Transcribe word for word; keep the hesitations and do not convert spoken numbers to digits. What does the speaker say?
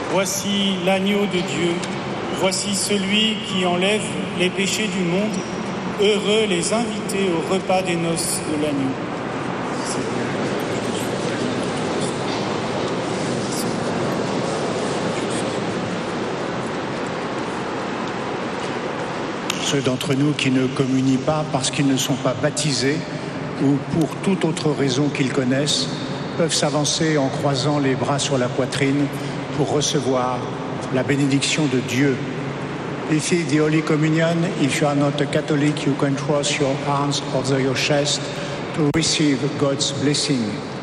Voici l'agneau de Dieu, voici celui qui enlève les péchés du monde. Heureux les invités au repas des noces de l'agneau. Ceux d'entre nous qui ne communient pas parce qu'ils ne sont pas baptisés ou pour toute autre raison qu'ils connaissent, peuvent s'avancer en croisant les bras sur la poitrine pour recevoir la bénédiction de Dieu. This is the Holy Communion. If you are not a Catholic, you can cross your arms over your chest to receive God's blessing.